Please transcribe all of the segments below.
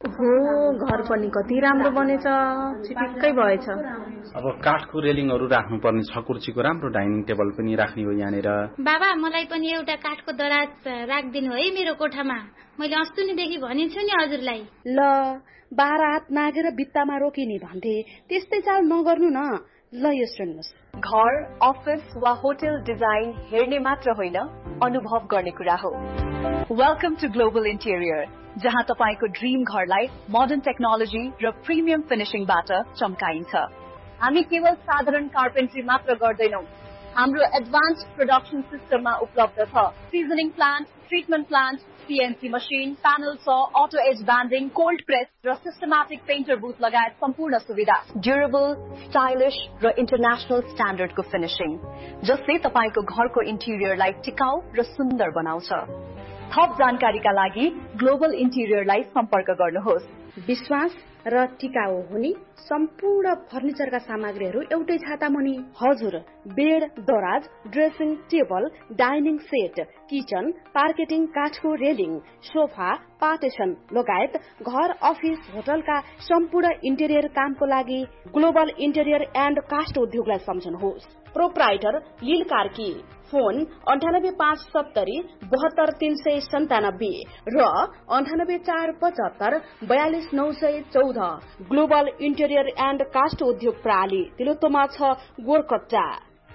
हो घर पनि कति राम्रो बनेछ, चिपिक्कै भएछ। अब काठको रेलिङहरू राख्नुपर्ने छ, कुर्सीको राम्रो डाइनिङ टेबल पनि राख्ने हो यहाँनिर। बाबा मलाई पनि एउटा काठको दराज राखिदिनु है मेरो कोठामा। मैले अस्तिदेखि भनेछु नि हजुरलाई। ल 12 हात नागेर भित्तामा रोकिने भन्थे, त्यस्तै चाल नगर्नु न। ल यो सुन्नुस्, घर, अफिस वा होटल डिजाइन हेर्ने मात्र होइन, अनुभव गर्ने कुरा हो। वेलकम टु ग्लोबल इन्टेरियर, जहाँ तपाईको ड्रीम घरलाई मोडर्न टेक्नोलोजी र प्रिमियम फिनिशिङबाट चम्काइन्छ। हामी केवल साधारण कार्पेन्ट्री मात्र गर्दैनौं, हाम्रो एडभान्स्ड प्रोडक्सन सिस्टममा उपलब्ध छ। Seasoning plant, treatment plant, CNC machine, panel saw, auto as banding, cold press र सिस्टमेटिक पेन्टर बुथ लगायत सम्पूर्ण सुविधा। ड्युरेबल, स्टाइलिश र इन्टरनेशनल स्ट्यान्डर्डको फिनिशिङ, जसले तपाईको घरको इन्टिरियरलाई टिकाउ र सुन्दर बनाउँछ। थप जानकारीका लागि ग्लोबल इन्टिरियरलाई सम्पर्क गर्नुहोस्। विश्वास र टिकाउ हुने सम्पूर्ण फर्निचरका सामग्रीहरू एउटै छाता मुनि। हजुर, बेड, दराज, dressing table, dining set, kitchen, पार्केटिङ, काठको रेलिङ, सोफा, पार्टिसन लगायत घर, अफिस, होटलका सम्पूर्ण इन्टेरियर कामको लागि ग्लोबल इन्टेरियर एन्ड कास्ट उद्योगलाई सम्झनुहोस्। प्रोप्राइटर लील कार्की, फोन 98570 72397 र 98475 42914। ग्लोबल इन्टेरियर एन्ड कास्ट उद्योग प्रणाली तिलोत्तमा छ गोरकट्टा।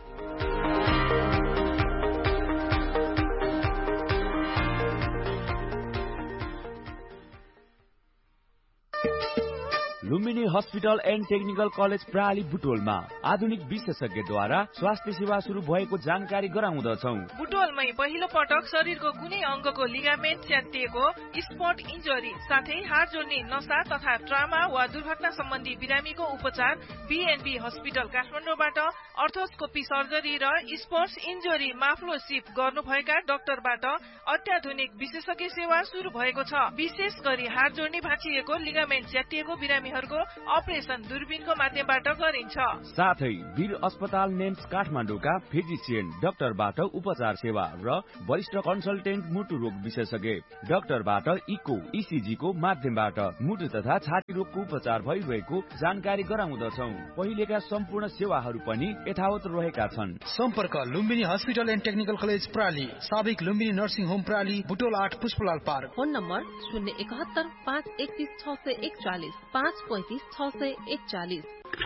Lumbini hospital and technical college प्राली बुटोलमा आधुनिक विशेषज्ञद्वारा स्वास्थ्य सेवा शुरू भएको जानकारी गराउँदछौं। बुटोलमै पहिलो पटक शरीरको कुनै अंगको लिगामेन्ट च्यातिएको, स्पट इन्जरी साथै हाड जोड्ने नसा तथा ट्रामा वा दुर्घटना सम्बन्धी बिरामीको उपचार बीएनबी हस्पिटल काठमाडौँबाट अर्थोस्कोपी सर्जरी र स्पोर्ट्स इन्जरी माफ्लोसिप गर्नुभएका डाक्टरबाट अत्याधुनिक विशेषज्ञ सेवा शुरू भएको छ। विशेष गरी हाड जोड्ने भाँचिएको, लिगामेन्ट च्यातिएको बिरामीहरूको अपरेसन दूरबीनको माध्यमबाट गरिन्छ। साथै वीर अस्पताल नेम्स काठमाडौँका फिजिशियन डाक्टरबाट उपचार सेवा र वरिष्ठ कन्सल्टेन्ट मुटु रोग विशेषज्ञ डाक्टरबाट इको इसिजी को माध्यमबाट मुटु तथा छाती रोगको उपचार भइरहेको जानकारी गराउँदछौं। पहिलेका सम्पूर्ण सेवाहरू पनि यथावत रहेका छन्। सम्पर्क Lumbini hospital and technical college प्राली, साबिक Lumbini nursing home प्राली, Butwal 8 Pushpalal park. Phone number 071 531 641 535 641।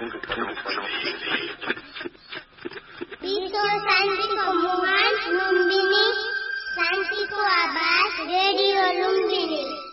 शान्तिको मुहान लुम्बिनी, शान्तिको आवाज रेडियो लुम्बिनी।